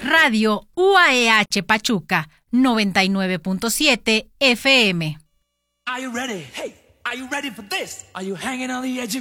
Radio UAEH Pachuca, 99.7 FM. Are you ready? Hey, are you ready for this? Are you hanging on the edge of